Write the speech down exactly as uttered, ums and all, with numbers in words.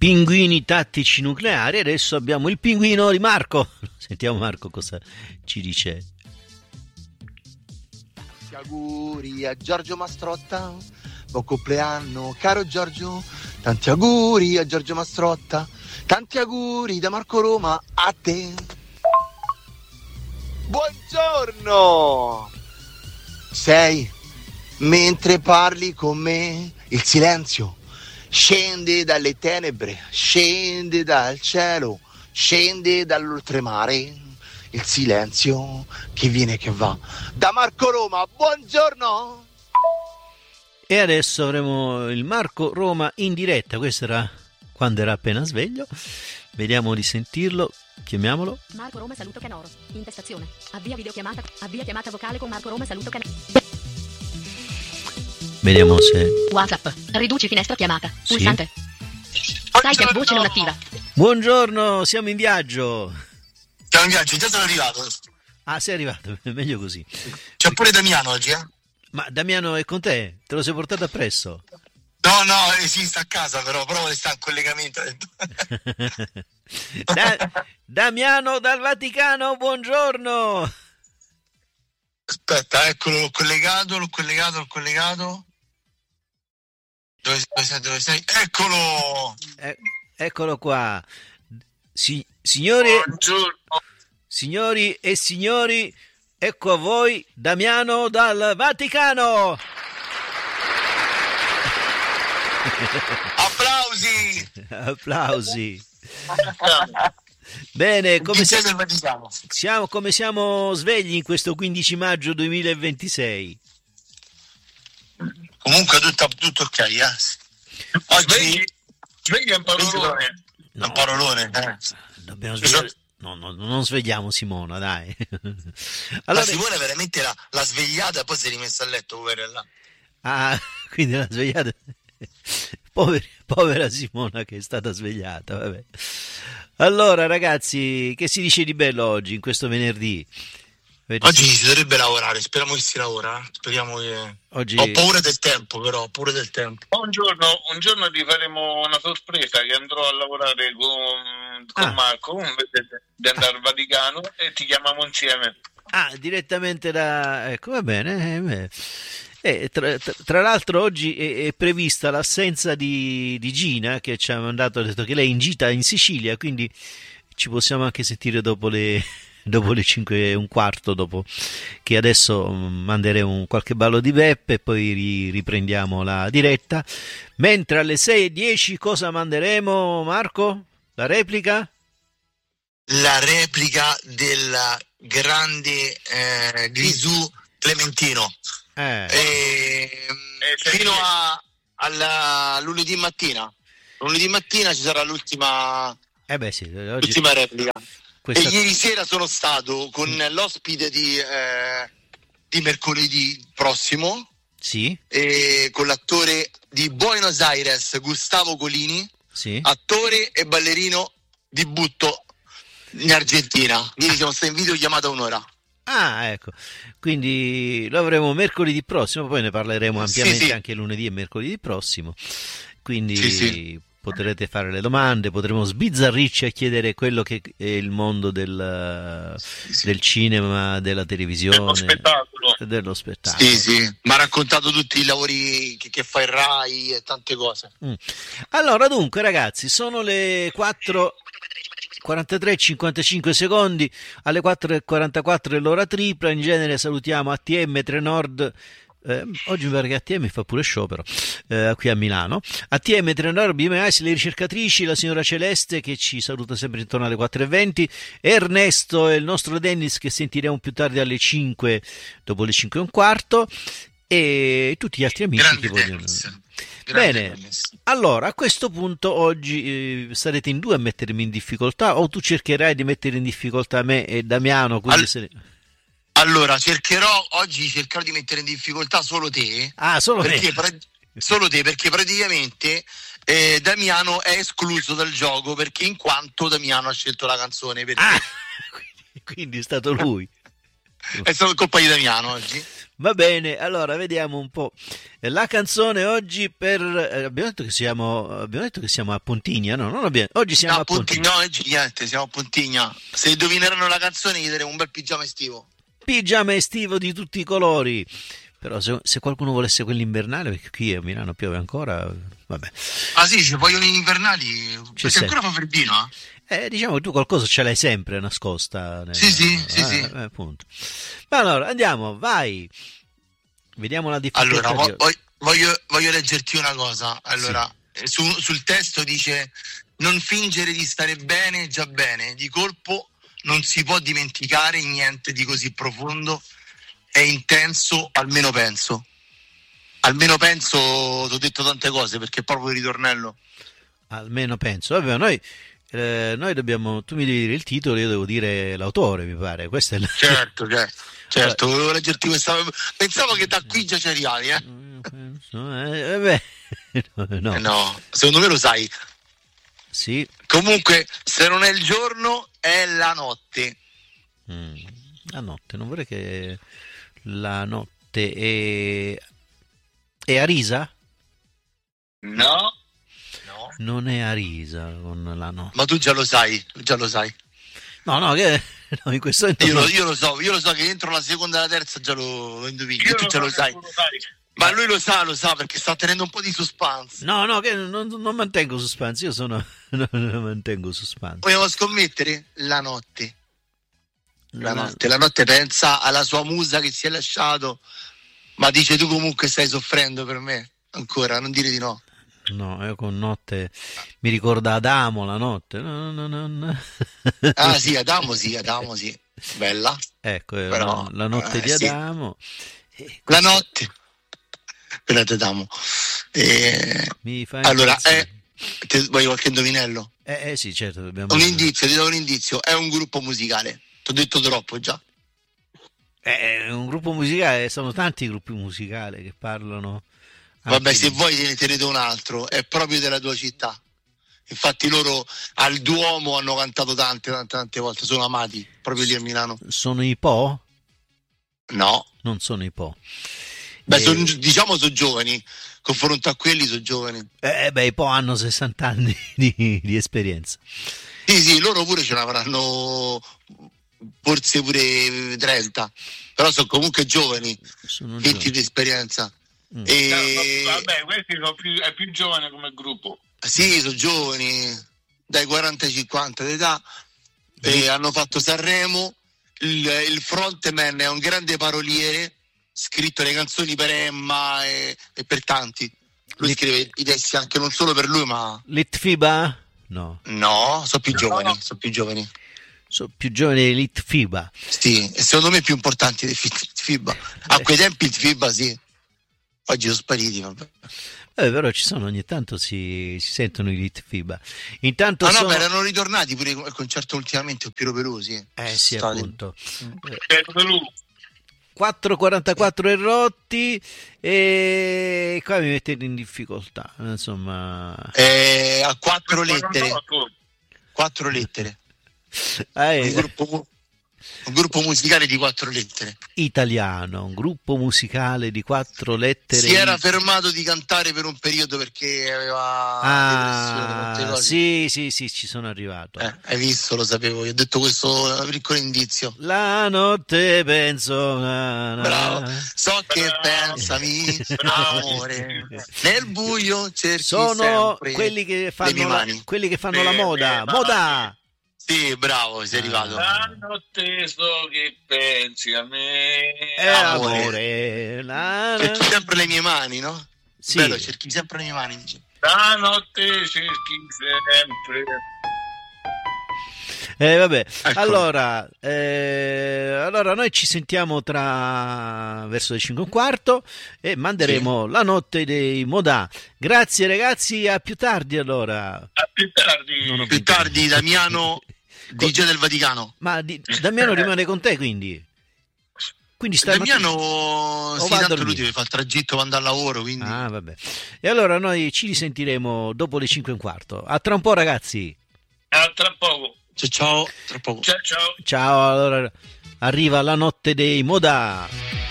pinguini tattici nucleari. Adesso abbiamo il pinguino di Marco. Sentiamo Marco cosa ci dice. Tanti auguri a Giorgio Mastrotta, buon compleanno caro Giorgio, tanti auguri a Giorgio Mastrotta, tanti auguri da Marco Roma a te. Buongiorno! Sei, mentre parli con me, il silenzio scende dalle tenebre, scende dal cielo, scende dall'oltremare, il silenzio che viene e che va. Da Marco Roma, buongiorno! E adesso avremo il Marco Roma in diretta. Questo era quando era appena sveglio. Vediamo di sentirlo. Chiamiamolo. Marco Roma, saluto Canoro. Intestazione. Avvia videochiamata. Avvia chiamata vocale con Marco Roma, saluto Canoro. Vediamo se... WhatsApp. Riduci finestra chiamata. Sì. Pulsante. Skype voce non attiva. Buongiorno, siamo in viaggio. Siamo in viaggio, già sono arrivato. Ah, sei arrivato, meglio così. C'è pure Damiano oggi, eh? Ma Damiano è con te? Te lo sei portato appresso? No, no, esiste a casa però, però sta in collegamento. da, Damiano dal Vaticano, buongiorno. Aspetta, eccolo, l'ho collegato, l'ho collegato, l'ho collegato. Dove sei, dove sei? Eccolo! Eh, eccolo qua. Si, signori, Buongiorno. signori e signori, ecco a voi Damiano dal Vaticano. Applausi! Applausi. Bene, come Chi si- sei del Vaticano? siamo, come siamo svegli in questo quindici maggio duemilaventisei? Comunque tutto, tutto ok, eh? Oggi Svegli è un parolone. No, un parolone, eh? dobbiamo svegliare. No, no, non svegliamo Simona, dai. Allora, Allora, Simone veramente la, la svegliata e poi si è rimessa a letto, poverella. ah, quindi la svegliata. Povera, povera Simona che è stata svegliata, vabbè. Allora, ragazzi, che si dice di bello oggi, in questo venerdì? Avete Oggi sen- si dovrebbe lavorare, speriamo che si lavora, eh? Speriamo che... Oggi... Ho paura del tempo però, ho paura del tempo. Un giorno, un giorno ti faremo una sorpresa che andrò a lavorare con, con Ah. Marco invece di andare al Vaticano e ti chiamiamo insieme. Ah, direttamente da... Ecco, va bene. eh, beh. Eh, tra, tra- tra l'altro oggi è, è prevista l'assenza di, di Gina, che ci ha mandato, ha detto che lei è in gita in Sicilia, quindi ci possiamo anche sentire dopo le, dopo le cinque e un quarto, dopo che adesso mm, manderemo un qualche ballo di Beppe e poi ri- riprendiamo la diretta. Mentre alle sei e dieci cosa manderemo, Marco? La replica? La replica del grande eh, Grisù Clementino. Eh, E, fino a alla lunedì mattina. Lunedì mattina ci sarà l'ultima, eh beh sì, oggi l'ultima replica. questa... E ieri sera sono stato con l'ospite di, eh, di mercoledì prossimo, Sì, e con l'attore di Buenos Aires, Gustavo Colini, sì. attore e ballerino di butto in Argentina. Ieri siamo stati in videochiamata un'ora. Ah, ecco, quindi lo avremo mercoledì prossimo, poi ne parleremo ampiamente Sì, sì. anche lunedì e mercoledì prossimo, quindi Sì, sì. potrete fare le domande, potremo sbizzarrirci a chiedere quello che è il mondo del, sì. del cinema, della televisione, Dello spettacolo. e dello spettacolo. Sì, sì, mi ha raccontato tutti i lavori che, che fa il Rai e tante cose. Mm. Allora, dunque, ragazzi, sono le quattro e quarantatré e cinquantacinque secondi, alle quattro e quarantaquattro è l'ora tripla. In genere salutiamo A T M Trenord. Eh, oggi mi pare che A T M fa pure sciopero eh, qui a Milano. A T M Trenord, B M I, le ricercatrici, la signora Celeste che ci saluta sempre intorno alle quattro e venti, Ernesto e il nostro Dennis che sentiremo più tardi alle cinque, dopo le cinque e un quarto, e tutti gli altri amici Grande che vogliono. Dennis. Grande Bene, Dennis. allora a questo punto oggi eh, sarete in due a mettermi in difficoltà, o tu cercherai di mettere in difficoltà me e Damiano, quindi Al- se... Allora, cercherò oggi cercherò di mettere in difficoltà solo te. Ah, solo me. Perché pra- solo te, perché praticamente eh, Damiano è escluso dal gioco, perché in quanto Damiano ha scelto la canzone per Ah, te. quindi, quindi è stato lui. È stato colpa di Damiano oggi. Va bene, allora vediamo un po'. La canzone oggi per... eh, abbiamo detto che siamo abbiamo detto che siamo a Pontigna, no? Non abbiamo, oggi siamo No, a Pontigna. Pontigna, no, oggi niente, siamo a Pontigna. Se indovineranno la canzone gli daremo un bel pigiama estivo. Pigiama estivo di tutti i colori. Però se, se qualcuno volesse quello invernale, perché qui a Milano piove ancora, vabbè. Ah sì, ci vogliono gli invernali, C'è perché ancora fa freddino, eh? Eh, diciamo che tu qualcosa ce l'hai sempre nascosta. Nel... Sì, sì, sì, eh, sì. eh, appunto. Ma allora, andiamo, vai. Vediamo la difficoltà. Allora, di... vo- voglio, voglio, voglio leggerti una cosa. Allora, eh, su- sul testo dice: non fingere di stare bene, già bene. Di colpo non si può dimenticare niente di così profondo e intenso, almeno penso. Almeno penso, ti ho detto tante cose perché è proprio il ritornello. Almeno penso. Vabbè, noi, eh, noi dobbiamo. Tu mi devi dire il titolo, io devo dire l'autore, mi pare. Questo è il... Certo, certo. Certo, volevo leggerti questa. Pensavo che da qui già ci arrivavi, eh? Eh, beh, no, no. Eh no, secondo me lo sai. Sì. Comunque, se non è il giorno, è la notte. Mm. La notte, non vorrei che la notte è, è Arisa? No. No. Non è Arisa con la notte. Ma tu già lo sai, già lo sai. No, no, che no, in questo momento Io no. lo, io lo so, io lo so che entro la seconda e la terza già lo, lo indovini, Io e tu già lo so sai. che tu lo sai. Ma lui lo sa, lo sa perché sta tenendo un po' di suspense. No, no, che non, non mantengo suspense, io sono non, non mantengo suspense. Vogliamo scommettere? La notte. La La- notte, la notte pensa alla sua musa che si è lasciato, ma dice: tu comunque stai soffrendo per me. Ancora, non dire di no. No, io con notte mi ricorda Adamo la notte. No, no, no, no. Ah sì, Adamo sì, Adamo sì. Bella. Ecco, eh, Però, la notte eh, di sì. Adamo. E La questo notte. Bella di Adamo. Eh, mi fa allora, impazzire. eh, te, vuoi qualche indovinello? Eh, eh, sì, certo, dobbiamo... Un indizio, ti do un indizio. È un gruppo musicale. Ti ho detto troppo già. Eh, un gruppo musicale, sono tanti gruppi musicali che parlano. Vabbè, anche se di- vuoi te ne tenete un altro. È proprio della tua città. Infatti loro al Duomo hanno cantato tante, tante, tante volte. Sono amati proprio lì a Milano. Sono i Po? No. Non sono i Po. Beh, Eh, son- diciamo sono giovani. Confronto a quelli sono giovani. eh, beh, i Po hanno sessanta anni di, di esperienza. Sì, sì, loro pure ce l'avranno, forse pure trenta, però sono comunque giovani, Sono venti giovani. di esperienza. Mm. E... No, vabbè, questi sono più, è più giovane come gruppo. Sì, sono giovani, dai quaranta ai cinquanta d'età, e hanno fatto Sanremo. Il, il frontman è un grande paroliere, scritto le canzoni per Emma e, e per tanti. Lui Li- scrive i testi anche non solo per lui, ma Litfiba? No, no, sono più giovani, sono più giovani. sono più giovani di Litfiba. Sì, e secondo me più importanti del FIBA. A quei tempi il FIBA sì. Oggi sono spariti, vabbè. Eh, però ci sono, ogni tanto si, si sentono i Litfiba. Intanto Ah no, sono... beh, erano ritornati pure al concerto ultimamente, Piero Pelusi. Eh sì, Stati. appunto. Piero Pelù. quattro e quarantaquattro e rotti e qua mi mettete in difficoltà, insomma. Eh, a quattro lettere. quarantotto. Quattro lettere. Ah, Un è gruppo, un gruppo musicale di quattro lettere. italiano, un gruppo musicale di quattro lettere. Si era fermato di cantare per un periodo perché aveva depressione, Ah, tante cose. sì, sì, sì, ci sono arrivato. Eh, hai visto, lo sapevo, io ho detto questo piccolo indizio. La notte penso na, na. Bravo, so che Bravo. pensami, Bravo. amore, nel buio cerchi Sono sempre quelli che le fanno mie la, mani. quelli che fanno la Le moda. mie Moda! Sì, bravo, sei arrivato. Ah. La notte so che pensi a me. Eh, Amore. amore. La, na. Cerchi sempre le mie mani, no? Sì. Bello, cerchi sempre le mie mani. dice. La notte cerchi sempre. Eh, vabbè, Ecco. allora, eh, allora noi ci sentiamo tra verso le cinque e un quarto e manderemo la notte dei Modà. Grazie ragazzi, a più tardi allora. A più tardi. Non ho Più vinto. tardi Damiano, D J del Vaticano. Ma di, Damiano rimane con te quindi? Quindi sta Damiano, sì, va a tanto dormire? lui deve fare il tragitto, va andare al lavoro, quindi... Ah, vabbè. E allora noi ci risentiremo dopo le cinque e un quarto. A tra un po' ragazzi. A tra poco. Ciao ciao, tra poco. Ciao ciao. Ciao, allora arriva la notte dei Moda.